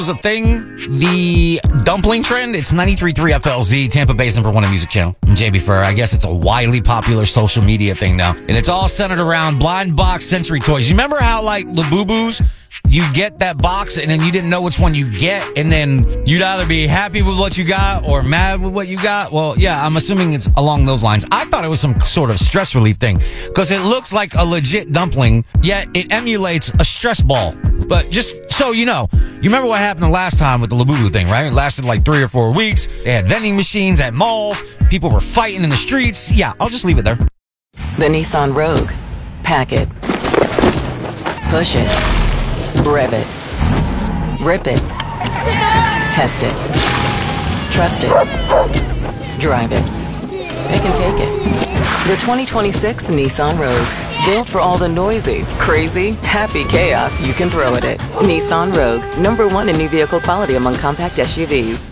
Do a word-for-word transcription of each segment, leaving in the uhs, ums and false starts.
was a thing, the dumpling trend. It's ninety-three point three F L Z, Tampa Bay's number one music channel. And J B Furr, I guess it's a widely popular social media thing now. And it's all centered around blind box sensory toys. You remember how, like, Labubu's, you get that box and then you didn't know which one you get, and then you'd either be happy with what you got or mad with what you got? Well, yeah, I'm assuming it's along those lines. I thought it was some sort of stress relief thing because it looks like a legit dumpling, yet it emulates a stress ball. But just so you know, you remember what happened the last time with the Labubu thing, right? It lasted like three or four weeks. They had vending machines at malls. People were fighting in the streets. Yeah, I'll just leave it there. The Nissan Rogue. Pack it. Push it. Rev it. Rip it. Test it. Trust it. Drive it. Pick and take it. The twenty twenty-six Nissan Rogue. Built for all the noisy, crazy, happy chaos you can throw at it. Nissan Rogue. Number one in new vehicle quality among compact S U Vs.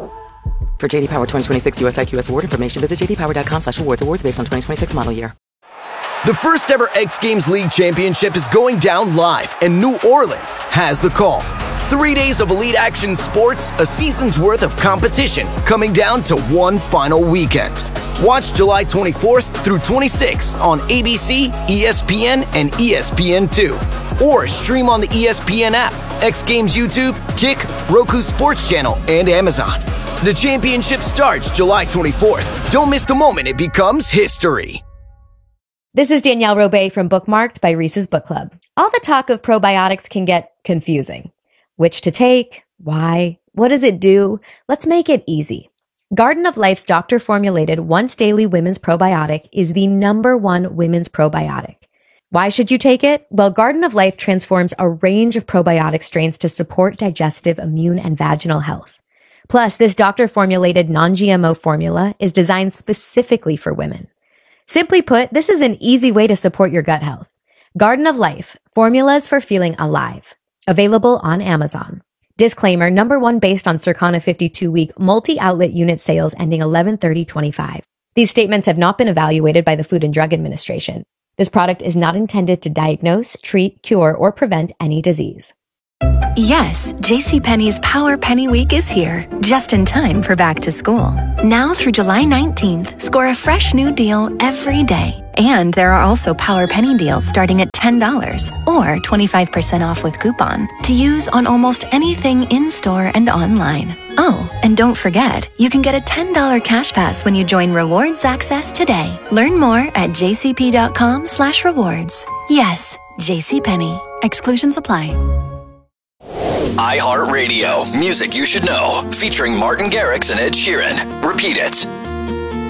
For J D Power twenty twenty-six U S I Q S award information, visit j d power dot com slash awards. Awards based on twenty twenty-six model year. The first ever X Games League Championship is going down live, and New Orleans has the call. Three days of elite action sports, a season's worth of competition, coming down to one final weekend. Watch July twenty-fourth through twenty-sixth on A B C, E S P N, and E S P N two. Or stream on the E S P N app, X Games YouTube, Kick, Roku Sports Channel, and Amazon. The championship starts July twenty-fourth. Don't miss the moment it becomes history. This is Danielle Robay from Bookmarked by Reese's Book Club. All the talk of probiotics can get confusing. Which to take? Why? What does it do? Let's make it easy. Garden of Life's doctor-formulated once-daily women's probiotic is the number one women's probiotic. Why should you take it? Well, Garden of Life transforms a range of probiotic strains to support digestive, immune, and vaginal health. Plus, this doctor-formulated non-G M O formula is designed specifically for women. Simply put, this is an easy way to support your gut health. Garden of Life, formulas for feeling alive. Available on Amazon. Disclaimer, number one based on Circana fifty-two week multi-outlet unit sales ending eleven thirty twenty-five. These statements have not been evaluated by the Food and Drug Administration. This product is not intended to diagnose, treat, cure, or prevent any disease. Yes, JCPenney's Power Penny Week is here, just in time for back to school. Now through July nineteenth, score a fresh new deal every day. And there are also Power Penny deals starting at ten dollars or twenty-five percent off with coupon to use on almost anything in-store and online. Oh, and don't forget, you can get a ten dollars cash pass when you join Rewards Access today. Learn more at jcp.com slash rewards. Yes, JCPenney. Exclusions apply. iHeartRadio, music you should know, featuring Martin Garrix and Ed Sheeran. Repeat it.